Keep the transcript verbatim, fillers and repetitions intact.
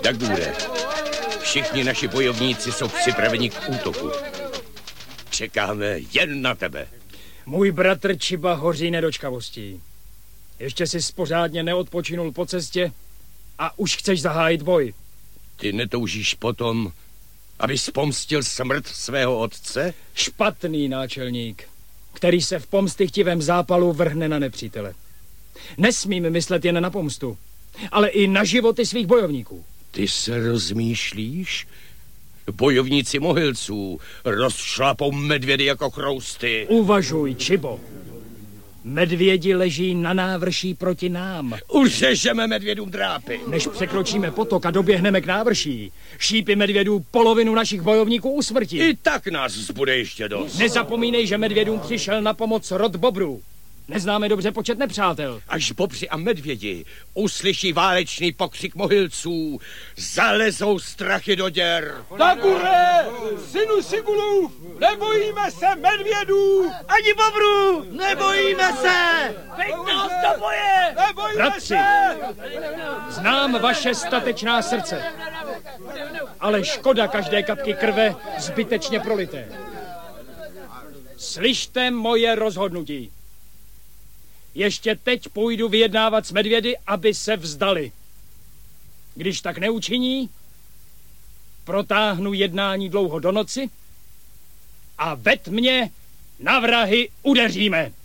Tak bude. Všichni naši bojovníci jsou připraveni k útoku. Čekáme jen na tebe. Můj bratr Čiba hoří nedočkavostí. Ještě jsi pořádně neodpočinul po cestě a už chceš zahájit boj. Ty netoužíš potom, abys pomstil smrt svého otce? Špatný náčelník, který se v pomstychtivém zápalu vrhne na nepřítele. Nesmím myslet jen na pomstu, ale i na životy svých bojovníků. Ty se rozmýšlíš? Bojovníci Mohylců rozšlapou medvědy jako chrousty. Uvažuj, Čibo. Medvědi leží na návrší proti nám. Uřežeme medvědům drápy. Než překročíme potok a doběhneme k návrší, šípy medvědů polovinu našich bojovníků usmrtí. I tak nás zbude ještě dost. Nezapomínej, že medvědům přišel na pomoc rod bobrů. Neznáme dobře počet nepřátel. Až bobři a medvědi uslyší válečný pokřik Mohylců, zalezou strachy do děr. Takure, synu Sigulův, nebojíme se medvědů! Ani bobrů, nebojíme se! Veď nás do boje! Nebojíme Bratři, se! znám vaše statečná srdce, ale škoda každé kapky krve zbytečně prolité. Slyšte moje rozhodnutí. Ještě teď půjdu vyjednávat s medvědy, aby se vzdali. Když tak neučiní, protáhnu jednání dlouho do noci a ved mě na vrahy udeříme.